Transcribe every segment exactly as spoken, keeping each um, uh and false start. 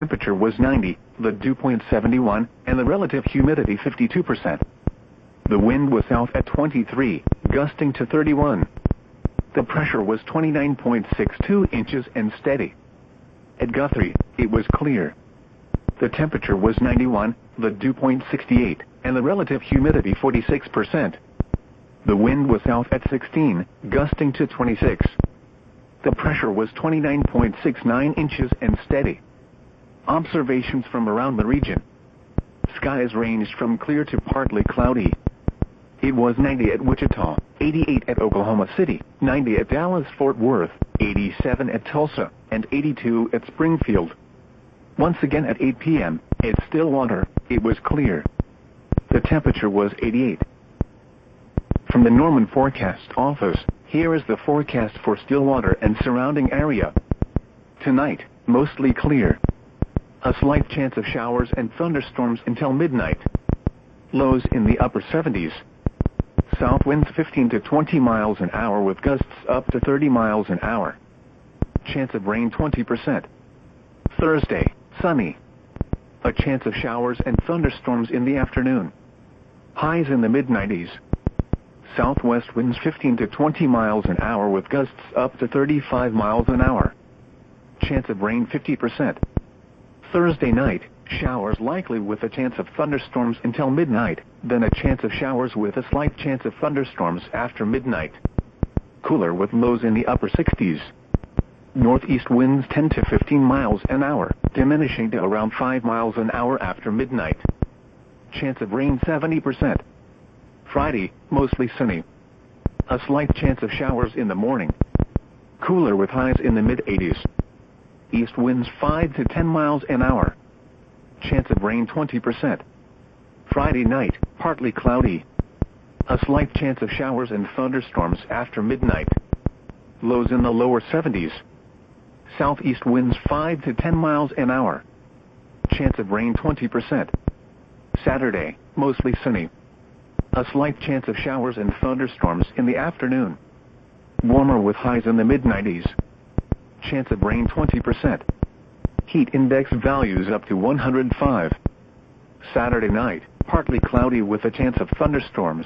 temperature was ninety, the dew point seventy-one, and the relative humidity fifty-two percent. The wind was south at twenty-three, gusting to thirty-one. The pressure was twenty-nine point six two inches and steady. At Guthrie, it was clear. The temperature was ninety-one, the dew point sixty-eight, and the relative humidity forty-six percent. The wind was south at sixteen, gusting to twenty-six. The pressure was twenty-nine point six nine inches and steady. Observations from around the region. Skies ranged from clear to partly cloudy. It was ninety at Wichita, eighty-eight at Oklahoma City, ninety at Dallas-Fort Worth, eighty-seven at Tulsa, and eighty-two at Springfield. Once again at eight p m, at Stillwater, it was clear. The temperature was eighty-eight. From the Norman Forecast Office, here is the forecast for Stillwater and surrounding area. Tonight, mostly clear. A slight chance of showers and thunderstorms until midnight. Lows in the upper seventies. South winds fifteen to twenty miles an hour with gusts up to thirty miles an hour. Chance of rain twenty percent. Thursday, sunny. A chance of showers and thunderstorms in the afternoon. Highs in the mid nineties. Southwest winds fifteen to twenty miles an hour with gusts up to thirty-five miles an hour. Chance of rain fifty percent. Thursday night, showers likely with a chance of thunderstorms until midnight, then a chance of showers with a slight chance of thunderstorms after midnight. Cooler with lows in the upper sixties. Northeast winds ten to fifteen miles an hour, diminishing to around five miles an hour after midnight. Chance of rain seventy percent. Friday, mostly sunny. A slight chance of showers in the morning. Cooler with highs in the mid eighties. East winds five to ten miles an hour. Chance of rain twenty percent. Friday night, partly cloudy. A slight chance of showers and thunderstorms after midnight. Lows in the lower seventies. Southeast winds five to ten miles an hour. Chance of rain twenty percent. Saturday, mostly sunny. A slight chance of showers and thunderstorms in the afternoon. Warmer with highs in the mid nineties. Chance of rain twenty percent. Heat index values up to one hundred five. Saturday night, partly cloudy with a chance of thunderstorms.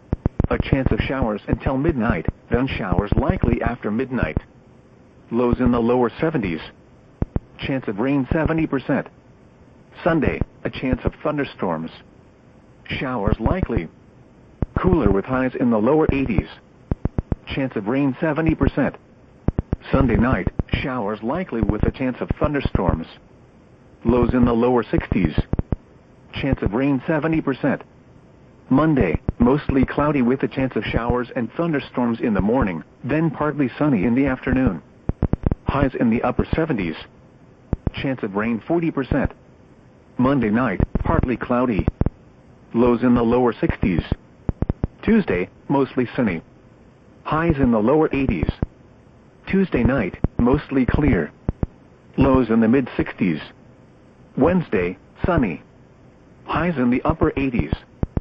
A chance of showers until midnight, then showers likely after midnight. Lows in the lower seventies. Chance of rain seventy percent. Sunday, a chance of thunderstorms. Showers likely. Cooler with highs in the lower eighties. Chance of rain seventy percent. Sunday night, showers likely with a chance of thunderstorms. Lows in the lower sixties. Chance of rain seventy percent. Monday, mostly cloudy with a chance of showers and thunderstorms in the morning, then partly sunny in the afternoon. Highs in the upper seventies. Chance of rain forty percent. Monday night, partly cloudy. Lows in the lower sixties. Tuesday, mostly sunny. Highs in the lower eighties. Tuesday night, mostly clear. Lows in the mid sixties. Wednesday, sunny. Highs in the upper eighties.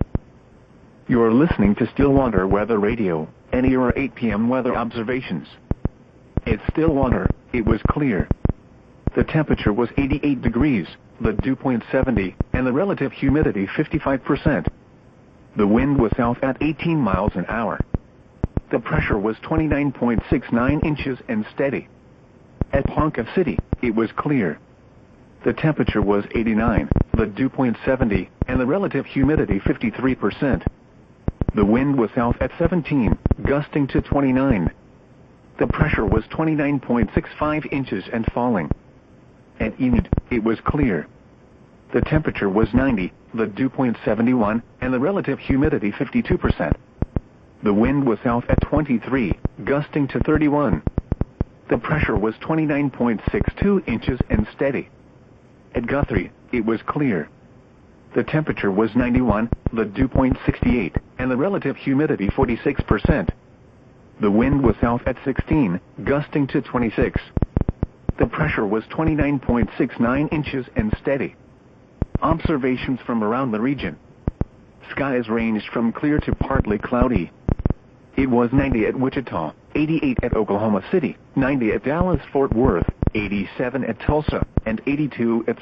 You're listening to Stillwater Weather Radio, and here are eight p m weather observations. At Stillwater, it was clear. The temperature was eighty-eight degrees, the dew point seventy, and the relative humidity fifty-five percent. The wind was south at eighteen miles an hour. The pressure was twenty-nine point six nine inches and steady. At Ponca City, it was clear. The temperature was eighty-nine, the dew point seventy, and the relative humidity fifty-three percent. The wind was south at seventeen, gusting to twenty-nine. The pressure was twenty-nine point six five inches and falling. At Enid, it was clear. The temperature was ninety, the dew point seventy-one, and the relative humidity fifty-two percent. The wind was south at twenty-three, gusting to thirty-one. The pressure was twenty-nine point six two inches and steady. At Guthrie, it was clear. The temperature was ninety-one, the dew point sixty-eight, and the relative humidity forty-six percent. The wind was south at sixteen, gusting to twenty-six. The pressure was twenty-nine point six nine inches and steady. Observations from around the region. Skies ranged from clear to partly cloudy. It was ninety at Wichita, eighty-eight at Oklahoma City, ninety at Dallas-Fort Worth, eighty-seven at Tulsa, and eighty-two at